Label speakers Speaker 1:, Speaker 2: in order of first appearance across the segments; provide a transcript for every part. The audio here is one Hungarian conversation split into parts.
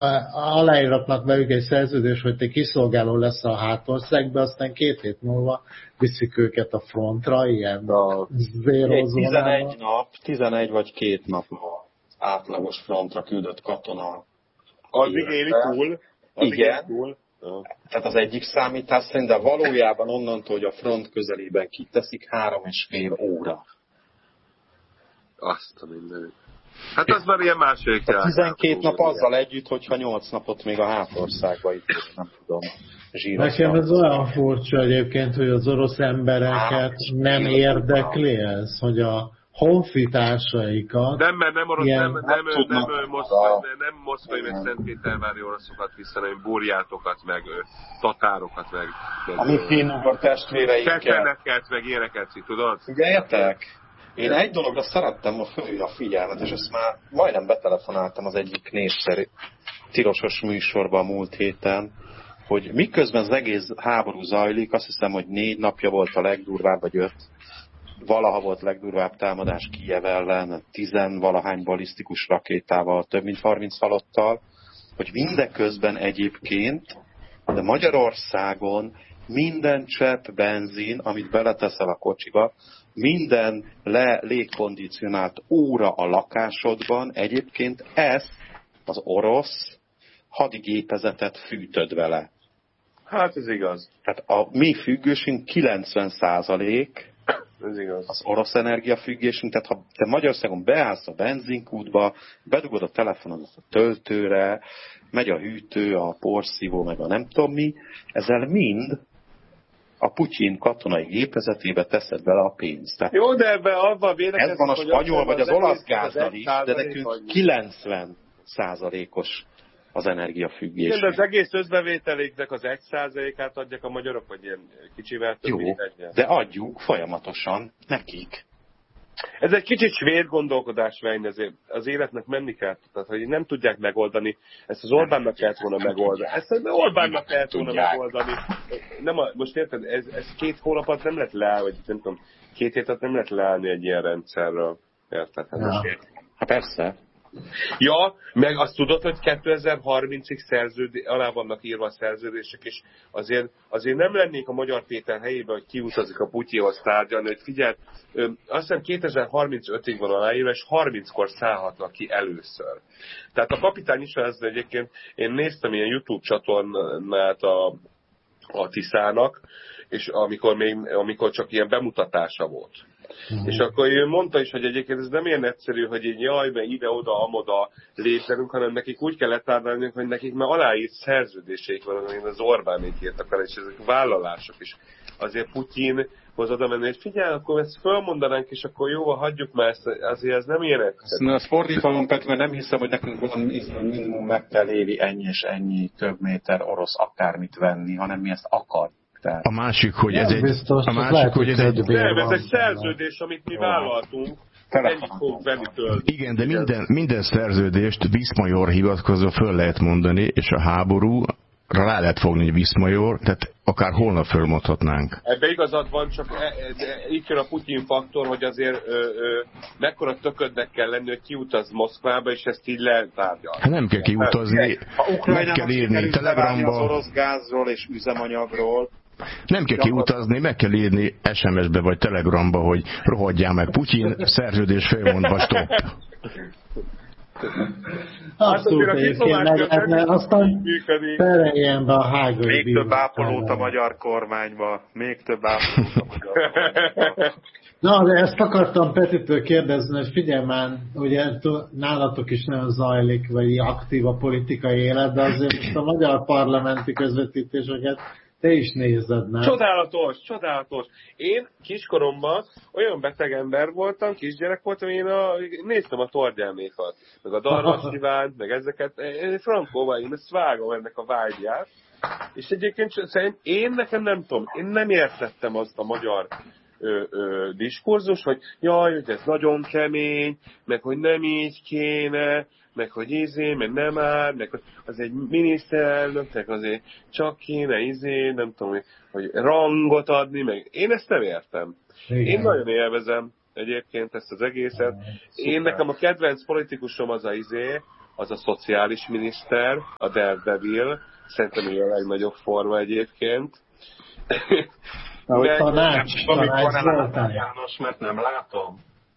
Speaker 1: aláíratnak velük egy szerződés, hogy te kiszolgáló lesz a hátországba, aztán 2 hét múlva viszik őket a frontra, ilyen zérózónába.
Speaker 2: 11 vagy 2 nap átlagos frontra küldött katona.
Speaker 3: Addig éli túl?
Speaker 2: Igen. Tehát az egyik számítás szerint, de valójában onnantól, hogy a front közelében kiteszik, 3,5 óra.
Speaker 3: Azt a mindenit. Hát az már ilyen másfél kell.
Speaker 2: 12 nap azzal együtt, hogyha 8 napot még a hátországba itt, nem tudom,
Speaker 1: Nekem ez olyan furcsa egyébként, hogy az orosz embereket nem érdekli ez, hogy a honfitársaikat...
Speaker 3: Nem, mert nem orosz, nem moszkvai, meg Szentpétervári oroszokat vissza, hanem burjátokat, meg tatárokat, meg
Speaker 2: a mi finnugor testvéreinkkel.
Speaker 3: Kekeneket, meg ilyeneket, tudod?
Speaker 2: Figyeljetek! Én egy dologra szerettem ma fölhívni a figyelmet, és ezt már majdnem betelefonáltam az egyik népszerű tilosos műsorba a múlt héten, hogy miközben az egész háború zajlik, azt hiszem, hogy 4 napja volt a legdurvább, vagy 5, valaha volt legdurvább támadás Kijev ellen, 10-valahány balisztikus rakétával, több mint 30 halottal, hogy mindeközben egyébként, de Magyarországon minden csepp benzin, amit beleteszel a kocsiba, minden légkondicionált óra a lakásodban, egyébként ezt az orosz hadigépezetet fűtöd vele.
Speaker 3: Hát ez igaz.
Speaker 2: Tehát a mi függősünk 90%,
Speaker 3: ez igaz.
Speaker 2: Az orosz energiafüggésünk, tehát ha te Magyarországon beállsz a benzinkútba, bedugod a telefonodat a töltőre, megy a hűtő, a porszívó, meg a nem tudom mi, ezzel mind a Putyin katonai gépezetébe teszed bele a pénzt. Tehát
Speaker 3: jó, de ebben abban
Speaker 2: ez van a spanyol vagy az olasz gázzal is, de nekünk 90%-os az energiafüggés.
Speaker 3: Igen, de az egész összbevételéknek az 1%-át adják a magyarok, vagy ilyen kicsivel több,
Speaker 2: jó, de adjuk folyamatosan nekik.
Speaker 3: Ez egy kicsit svéd gondolkodás, Vein, ezért az életnek menni kell. Tehát, hogy nem tudják megoldani, ezt az Orbánnak kellett volna megoldani. Ezt az Orbánnak kellett volna megoldani. Most érted, ez 2 hónapot nem lehet leállni, vagy nem tudom, 2 hétet nem lehet leállni egy ilyen rendszerről. Érted?
Speaker 2: Hát persze.
Speaker 3: Ja, meg azt tudod, hogy 2030-ig alá vannak írva a szerződések, és azért nem lennék a Magyar Péter helyében, hogy kiutazik a Putyinhoz tárgyalni, hogy figyelj, azt hiszem 2035-ig van aláírva, és 30-kor szállhatnak ki először. Tehát a kapitány is ez egyébként, én néztem ilyen YouTube csatornát a Tiszának, és amikor csak ilyen bemutatása volt. És akkor ő mondta is, hogy egyébként ez nem ilyen egyszerű, hogy így jaj, mert ide-oda, amoda léptenünk, hanem nekik úgy kell letárgyalni, hogy nekik már aláírt szerződéseik van, amin az Orbánék írtak el, és ezek vállalások is. Azért Putyinhoz oda menni, hogy figyelj, akkor ezt fölmondanánk, és akkor jóval hagyjuk már ezt, azért ez nem ilyen egyszerű.
Speaker 2: Ez fordítva van, Peti, mert nem hiszem, hogy nekünk van minimum meg kell évi ennyi és ennyi több méter orosz akármit venni, hanem mi ezt akarjuk.
Speaker 4: A másik, hogy ez egy...
Speaker 3: Nem, ez egy szerződés, amit mi vállaltunk. Ennyit fogunk venni tőle.
Speaker 4: Igen, de minden szerződést Viszmajor hivatkozva föl lehet mondani, és a háborúra rá lehet fogni, hogy Viszmajor, tehát akár holnap fölmondhatnánk.
Speaker 3: Ebbe igazad van, csak itt jön a Putyin faktor, hogy azért mekkora töködnek kell lenni, hogy kiutaz Moszkvába, és ezt így letárgyal.
Speaker 4: Hát nem kell kiutazni, meg kell írni Telegramba.
Speaker 2: Az orosz gázról és üzemanyagról.
Speaker 4: Nem kell kiutazni, meg kell írni SMS-be vagy Telegramba, hogy rohadjál meg Putyin, szerződés fölmondva, stop.
Speaker 1: Abszolút egyébként meg lehetne, aztán pereljen be a hágai.
Speaker 2: Még több ápolót a magyar kormányba. Még több ápolót a magyar kormányba.
Speaker 1: Na, de ezt akartam Petitől kérdezni, hogy figyelj már, ugye nálatok is nagyon zajlik, vagy aktív a politikai élet, de azért most a magyar parlamenti közvetítéseket te is nézed, nem?
Speaker 3: Csodálatos. Én kiskoromban olyan beteg ember voltam, kisgyerek voltam, én néztem a Tordjámékat, meg a Darvas Ivánt, meg ezeket. Frankóval, én ezt vágom ennek a vágyját. És egyébként szerintem nekem nem tudom, én nem értettem azt a magyar diskurzus, hogy jaj, hogy ez nagyon kemény, meg hogy nem így kéne, meg hogy meg nem áll, meg hogy az egy miniszterelnöknek azért csak kéne nem tudom, hogy rangot adni, meg én ezt nem értem. Igen. Én nagyon élvezem egyébként ezt az egészet. Nekem a kedvenc politikusom az az a szociális miniszter, a Daredevil, szerintem ő a legnagyobb forma egyébként.
Speaker 1: Tanács
Speaker 2: Zoltán János, mert nem látom.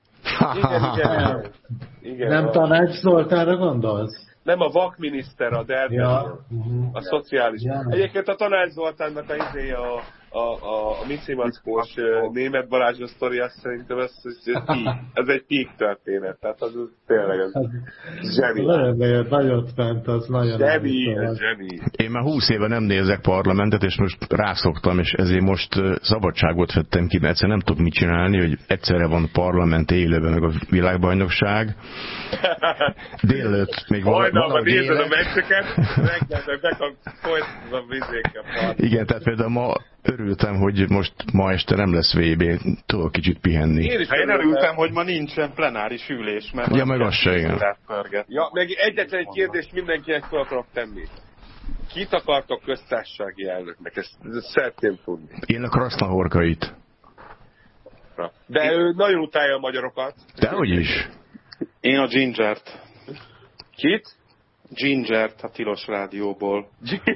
Speaker 3: Igen,
Speaker 1: nem Tanács Zoltánra gondolsz?
Speaker 3: Nem, a vakminiszter, a Daredevil, a szociális. Egyébként a Tanács Zoltánnak a izéje a Micimackós német varázsló sztori, azt szerintem ez egy peak történet, tehát az tényleg zseni.
Speaker 1: Nagyon fent, az nagyon
Speaker 3: zseni.
Speaker 4: Én már 20 éve nem nézek parlamentet, és most rászoktam, és ezért most szabadságot vettem ki, mert egyszerűen nem tudok mit csinálni, hogy egyszerre van parlament élőben, meg a világbajnokság. Délelőtt még
Speaker 3: valahogy nézed a meccseket, reggelben bekapcsolsz a vizéket.
Speaker 4: Igen, tehát például ma örültem, hogy most ma este nem lesz VB, tudok kicsit pihenni.
Speaker 2: Én örültem, hogy ma nincsen plenáris ülés, mert...
Speaker 4: Ja, meg az se, igen.
Speaker 3: Ja, meg egyetlen egy kérdést mindenkinek fel akarok tenni. Kit akartok köztársasági elnöknek? Ezt szeretném tudni.
Speaker 4: Én a Krasznahorkait.
Speaker 3: De ő nagyon utálja a magyarokat.
Speaker 4: Dehogy is.
Speaker 2: Én a Gingert.
Speaker 3: Kit?
Speaker 2: Gingert a Tilos Rádióból.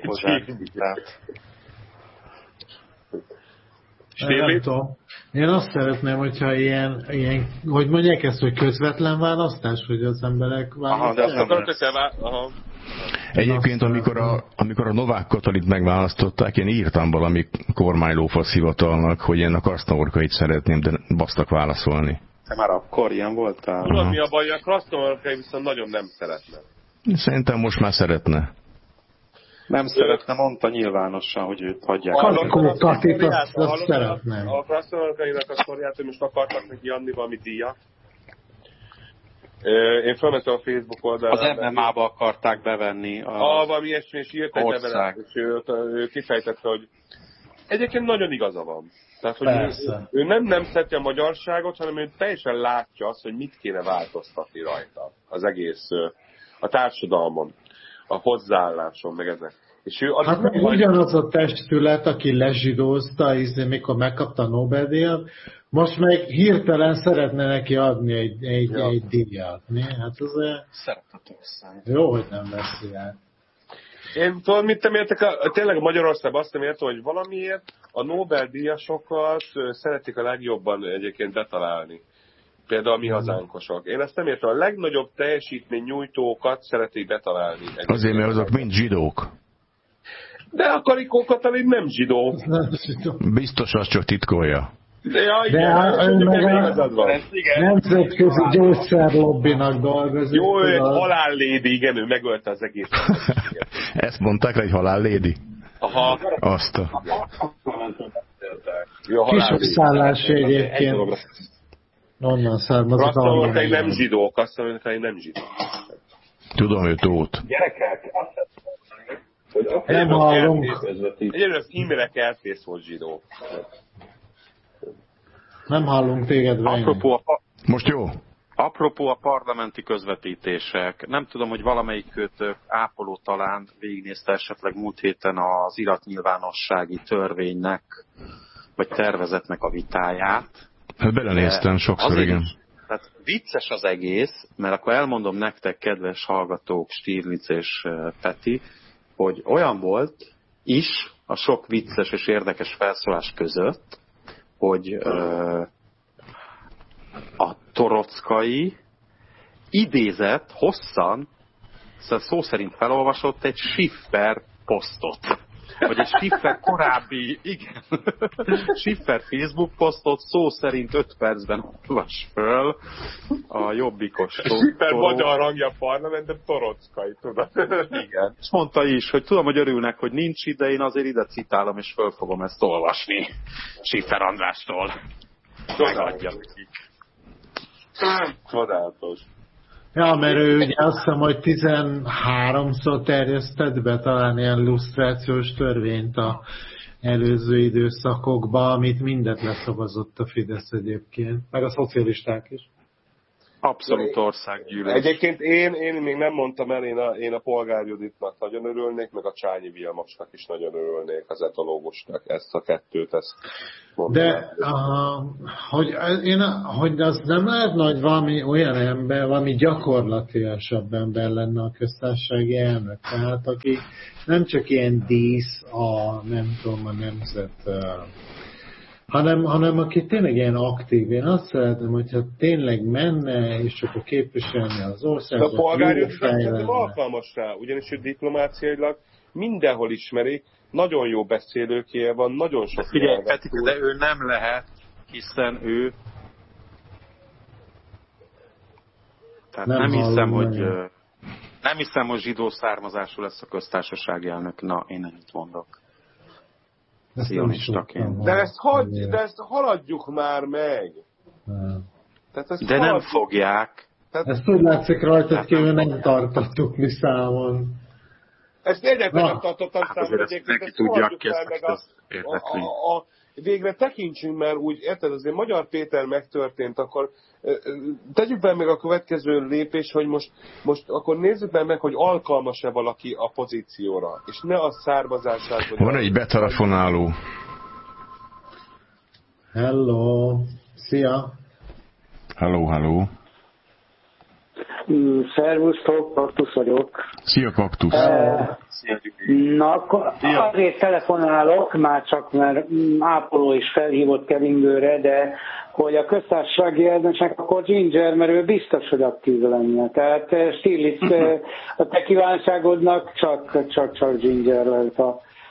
Speaker 1: Én azt szeretném, hogyha ilyen, hogy mondják ezt, hogy közvetlen választás, hogy az emberek választják.
Speaker 4: Egyébként, amikor a Novák Katalit megválasztották, én írtam valami kormánylófasz hivatalnak, hogy én a Krasznahorkait szeretném, de basztak válaszolni.
Speaker 2: Te már akkor ilyen voltál?
Speaker 3: Tudod, mi a baj, a Krasznahorkai viszont nagyon nem szeretne.
Speaker 4: Szerintem most már szeretne.
Speaker 2: Nem szeretne, mondta nyilvánosan, hogy őt hagyják.
Speaker 1: Katit azt szeretném.
Speaker 3: A Krasznahorkainak a sztoriát, hogy most akartak neki adni valami díjat. Én felmentem a Facebook oldalra.
Speaker 2: Az MMA-ba akarták bevenni.
Speaker 3: Valami ilyesmi, és írt egy levelet, és ő kifejtette, hogy egyébként nagyon igaza van. Tehát, hogy ő nem szereti a magyarságot, hanem ő teljesen látja azt, hogy mit kéne változtatni rajta. Az egész, a társadalmon, a hozzáálláson, meg ezek. És ő
Speaker 1: ugyanaz a testület, aki lezsidózta, mikor megkapta a Nobel-díjat, most meg hirtelen szeretne neki adni egy díjat. Hát azért... Jó, hogy nem veszi el.
Speaker 3: Én tudom, mit nem értek, tényleg Magyarországon azt nem értem, hogy valamiért a Nobel-díjasokat szeretik a legjobban egyébként betalálni. Például a mi hazánkosok. Én ezt nem értem, a legnagyobb teljesítmény nyújtókat szeretik betalálni.
Speaker 4: Azért, mert azok mind zsidók.
Speaker 3: De a Karikó Katalin nem zsidó.
Speaker 4: Biztos, az csak titkolja.
Speaker 1: Nemzetközi gyógyszerlobbinak dolgozik.
Speaker 3: Jó, ő egy halállédi, igen, ő megölte az egész.
Speaker 4: Ezt mondták rá, egy halállédi?
Speaker 3: Aha.
Speaker 4: Azt a...
Speaker 1: Kisebb szállási egyébként. Onnan származik.
Speaker 3: Krasznahorkai nem zsidó, Krasznahorkai nem zsidó.
Speaker 4: Tudom, ő tót.
Speaker 3: Gyerekek,
Speaker 1: nem hallunk.
Speaker 3: Egyébként az e-mailek eltész volt zsidó.
Speaker 1: Nem hallunk téged,
Speaker 4: most jó?
Speaker 2: Apropó a parlamenti közvetítések. Nem tudom, hogy valamelyik kötök ápoló talán végignézte esetleg múlt héten az iratnyilvánossági törvénynek, vagy tervezetnek a vitáját.
Speaker 4: Hát belenéztem sokszor, igen.
Speaker 2: Tehát vicces az egész, mert akkor elmondom nektek, kedves hallgatók, Stirnitz és Peti, hogy olyan volt is a sok vicces és érdekes felszólás között, hogy a Torockai idézett hosszan, szóval szó szerint felolvasott egy Schiffer posztot. Vagy egy Schiffer korábbi, igen, Schiffer Facebook posztot szó szerint 5 percben olvas föl a jobbikos.
Speaker 3: Schiffer magyar hangja a parlament, de Torockai, tudod.
Speaker 2: Igen. És mondta is, hogy tudom, hogy örülnek, hogy nincs ide, én azért ide citálom, és föl fogom ezt olvasni Schiffer Andrástól. Megadja nekik.
Speaker 3: Csodálatos.
Speaker 1: Ja, mert ő ugye azt hiszem, hogy 13-szor terjesztett be talán ilyen lusztrációs törvényt a előző időszakokban, amit mindet leszavazott a Fidesz egyébként, meg a szocialisták is.
Speaker 2: Abszolút országgyűlés.
Speaker 3: Egyébként én még nem mondtam el, én a Polgár Juditnak nagyon örülnék, meg a Csányi Vilmosnak is nagyon örülnék, az etológusnak, ezt a kettőt, ezt mondanám.
Speaker 1: De hogy az nem lehetne, hogy valami olyan ember, valami gyakorlatilasabb ember lenne a köztársasági elnök. Tehát aki nem csak ilyen dísz a nemzet, hanem aki tényleg ilyen aktív. Én azt szeretném, hogyha tényleg menne, és akkor képviselni az országot.
Speaker 3: De a polgárjog nem alkalmas rá, ugyanis ő diplomáciailag mindenhol ismerik, nagyon jó beszélőkéje van, nagyon sok
Speaker 2: Figyelj, Peti, de ő nem lehet, hiszen ő... Tehát nem hiszem, hogy zsidó származású lesz a köztársasági elnök. Na, én ennyit mondok.
Speaker 3: De ezt haladjuk már meg.
Speaker 2: De nem fogják.
Speaker 1: Ezt úgy látszik rajtad kívül nem tartottuk mi számon.
Speaker 3: Ezt egyáltalán nem tartottam számon.
Speaker 2: Neki tudja, aki ezt érdekli.
Speaker 3: Végre tekintsünk már úgy, érted, azért Magyar Péter megtörtént, akkor tegyük be meg a következő lépés, hogy most akkor nézzük meg, hogy alkalmas-e valaki a pozícióra, és ne a származását.
Speaker 4: Van egy betelefonáló.
Speaker 1: Hello. Szia.
Speaker 5: Hello.
Speaker 6: Szervusztok, Kaktusz vagyok.
Speaker 4: Szia, Kaktusz.
Speaker 6: Na, azért telefonálok, már csak mert ápoló is felhívott keringőre, de hogy a köztársasági elnöknek akkor Ginger, mert ő biztos, hogy aktív lenne. Tehát Stiglitz, a te kívánságodnak csak Ginger lehet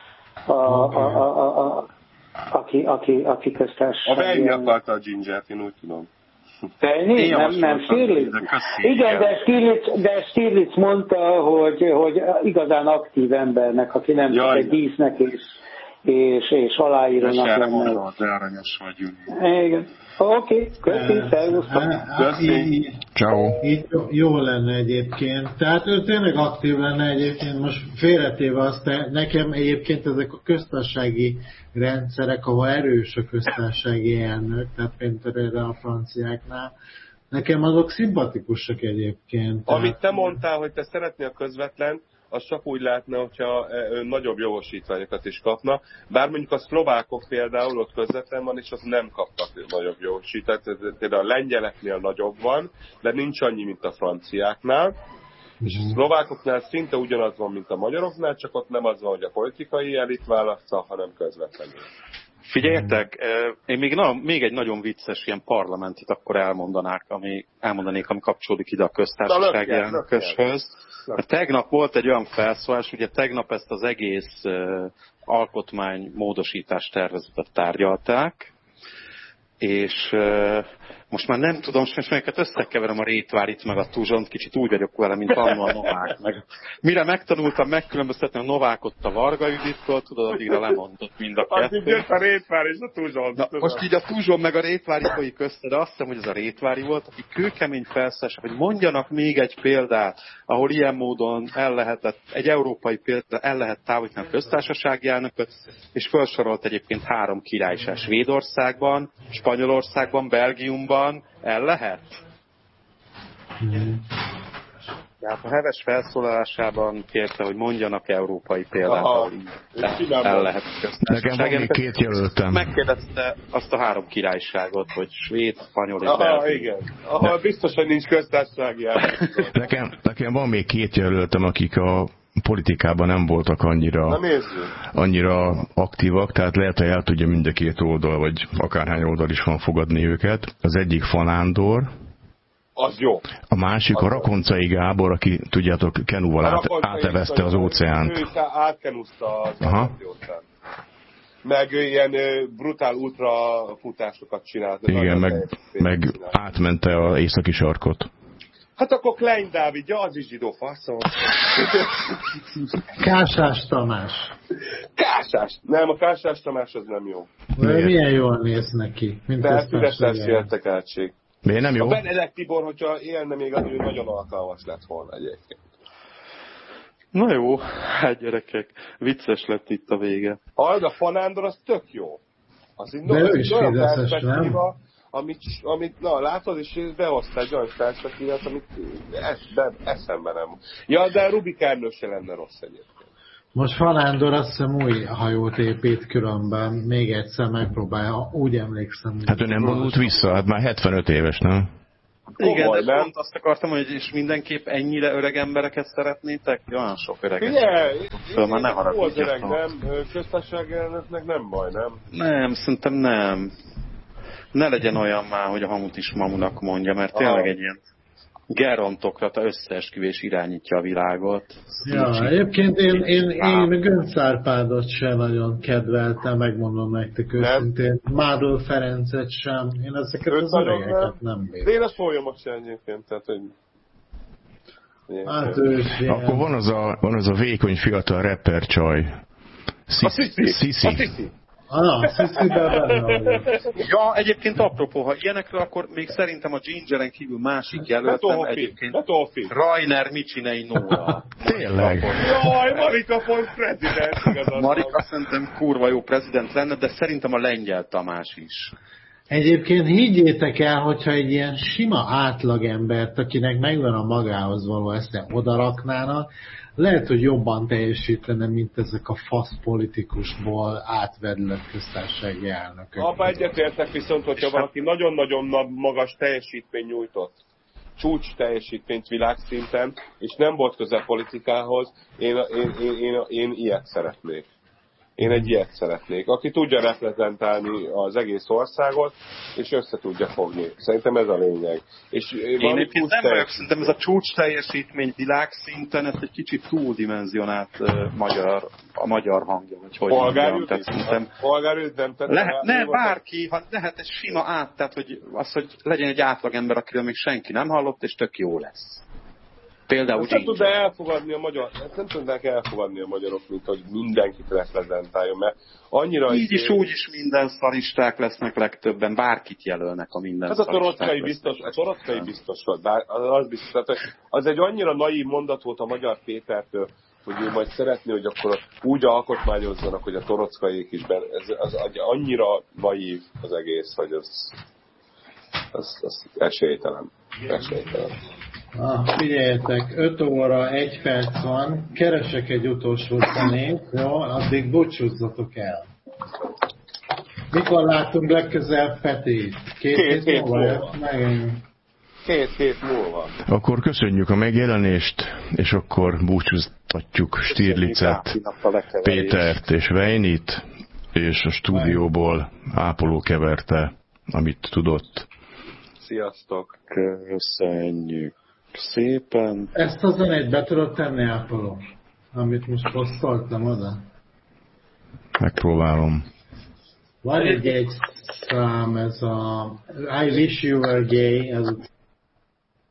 Speaker 6: aki köztársasági.
Speaker 3: A Benny akarta a Gingert, én úgy tudom.
Speaker 6: Benny? Nem Stiglitz? Igen, de Stiglitz mondta, hogy igazán aktív embernek, aki nem csak egy dísznek és aláírónak lenne.
Speaker 2: De aranyos vagyunk.
Speaker 6: Igen. Oké, köszi, szervusztok.
Speaker 4: Ciao.
Speaker 1: Jó lenne egyébként. Tehát ő tényleg aktív lenne egyébként, most félretéve azt, nekem egyébként ezek a köztársasági rendszerek, ahol erős a köztársasági elnök, tehát például a franciáknál, nekem azok szimpatikusak egyébként.
Speaker 3: Amit te mondtál, hogy te szeretnél közvetlen, az csak úgy lehetne, hogyha nagyobb jogosítványokat is kapna. Bár mondjuk a szlovákok például ott közvetlen van, és az nem kaptak nagyobb jogosítványt. Például a lengyeleknél nagyobb van, de nincs annyi, mint a franciáknál. És a szlovákoknál szinte ugyanaz van, mint a magyaroknál, csak ott nem az van, hogy a politikai elit válaszza, hanem közvetlenül.
Speaker 2: Figyeljetek, én még egy nagyon vicces ilyen parlamentit akkor elmondanék, ami kapcsolódik ide a köztársasági elnököshöz. Tegnap volt egy olyan felszólás, ugye tegnap ezt az egész alkotmány módosítás tervezetet tárgyalták, és most már nem tudom, és melyiket összekeverem a Rétvárit meg a Tuzsont, kicsit úgy vagyok vele, mint annó a Novák. Mire megtanultam megkülönböztetni a Novákot a Varga Judittól, tudod, addigra lemondott mind a kettő.
Speaker 3: Addig jött a Rétvár és a Tuzson.
Speaker 2: Most így a Tuzson meg a Rétvári folyik össze, de azt hiszem, hogy ez a Rétvári volt, aki kőkemény felszólás, hogy mondjanak még egy példát, ahol ilyen módon egy európai példát el lehet távolítani a köztársasági elnököt, és felsorolt egyébként 3 királyság Svédországban, Spanyolországban, Belgiumban, el lehet? Tehát a heves felszólalásában kérte, hogy mondjanak európai példát, ahol el lehet
Speaker 4: Nekem van még 2 jelöltem.
Speaker 2: Megkérdezte azt a 3 királyságot, hogy svéd, spanyol és belga.
Speaker 3: Igen. Ahol biztos, hogy nincs köztársasági elnök.
Speaker 4: Nekem van még 2 jelöltem, akik a politikában nem voltak annyira aktívak, tehát lehet, hogy el tudja mind a 2 oldal, vagy akárhány oldal is van fogadni őket. Az egyik Fanándor,
Speaker 3: az jó.
Speaker 4: a másik a Rakoncai Gábor, aki, tudjátok, kenúval átevezte az óceánt.
Speaker 3: Ő átkenúzta az óceánt. Meg ilyen brutál ultrafutásokat csinált.
Speaker 4: Igen, meg átmente az északi sarkot.
Speaker 3: Hát akkor Klein Dávid, ja, az is zsidó faszom.
Speaker 1: Kásás Tamás.
Speaker 3: Kásás! Nem, a Kásás Tamás az nem jó.
Speaker 1: Milyen jól néz neki.
Speaker 3: De Fideszes értekeltség.
Speaker 4: Miért nem jó?
Speaker 3: A Benedek Tibor, hogyha élne még, az ő nagyon alkalmas lett volna egyébként.
Speaker 2: Na jó, hát gyerekek, vicces lett itt a vége.
Speaker 3: A Fanándor az tök jó. Az
Speaker 1: de ő is Fideszes, nem?
Speaker 3: amit na, látod, és behoztál egy olyan felszakíjat, amit eszembe nem. Ja, de Rubikárnő se lenne rossz egyébként.
Speaker 1: Most Falándor azt hiszem új hajót épít különben, még egyszer megpróbálja, úgy emlékszem.
Speaker 4: Hát ő nem vonult vissza, hát már 75 éves, nem?
Speaker 2: Igen, de pont azt akartam, hogy és mindenképp ennyire öreg embereket szeretnétek? Olyan sok öreget.
Speaker 3: Figyelj, már ne haragudjatok. Nem, köztársasági elnöknek nem baj, nem?
Speaker 2: Nem, szerintem nem. Ne legyen olyan már, hogy a Hamut is Mamunak mondja, mert tényleg egy ilyen gerontokrata összeesküvés irányítja a világot.
Speaker 1: Ja, egyébként én Göncz Árpádot sem nagyon kedveltem, megmondom nektek őszintén. Mádl Ferencet sem. Én ezeket az öregeket nem bírom.
Speaker 3: De én a Sólyomot sem egyébként, tehát hogy...
Speaker 1: Hát ő is ilyen.
Speaker 4: Akkor van az a vékony fiatal rapper csaj. Sisi.
Speaker 2: Ja, egyébként apropó, ha ilyenekről, akkor még szerintem a Gingeren kívül másik jelöltem egyébként. Rainer Micsinei Nóra.
Speaker 4: Tényleg?
Speaker 3: Jaj, Marika pont prezident.
Speaker 2: Marika szerintem kurva jó prezident lenne, de szerintem a Lengyel Tamás is.
Speaker 1: Egyébként higgyétek el, hogyha egy ilyen sima átlagembert, akinek megvan a magához való esze, odaraknának, lehet, hogy jobban teljesítene, mint ezek a fasz politikusból átvedlett köztársasági elnökök.
Speaker 3: Abba egyetértek viszont, hogyha valaki nagyon-nagyon magas teljesítmény nyújtott, csúcs teljesítményt világszinten, és nem volt közel politikához, én ilyet szeretnék. Én egy ilyet szeretnék, aki tudja reprezentálni az egész országot, és össze tudja fogni. Szerintem ez a lényeg. És
Speaker 2: én egyébként nem vagyok, szerintem ez a csúcs teljesítmény világszinten, ez egy kicsit túldimenzionált a magyar hangja, vagy hogy mondjam.
Speaker 3: Polgárügy
Speaker 2: nem, bárki, lehet egy sima tehát hogy legyen egy átlagember, akiről még senki nem hallott, és tök jó lesz. Például
Speaker 3: nem tudnák elfogadni a magyarok, mint hogy mindenkit reprezentáljon, mert annyira...
Speaker 2: Így is, úgy is minden szaristák lesznek legtöbben, bárkit jelölnek a minden
Speaker 3: szaristák. Hát a Torockai biztos volt, bár az biztos, tehát az egy annyira naív mondat volt a Magyar Pétertől, hogy ő majd szeretné, hogy akkor úgy alkotmányozzanak, hogy a torockaiék is benne. Az annyira naív az egész, hogy az esélytelen.
Speaker 1: Figyeljetek, 5 óra, 1 perc van, keresek egy utolsó zenét, jó? Addig búcsúzzatok el. Mikor látunk legközelebb Petét? Két hét múlva?
Speaker 3: 2 hét múlva.
Speaker 4: Akkor köszönjük a megjelenést, és akkor búcsúztatjuk Stirlicet, Pétert és Vejnit, és a stúdióból Ápoló keverte, amit tudott.
Speaker 2: Sziasztok! Köszönjük szépen!
Speaker 1: Ezt a zenét be tudod tenni, Ápoló? Amit most posztoltam oda?
Speaker 4: Megpróbálom.
Speaker 1: Van egy szám, ez a I Wish You Were Gay, ez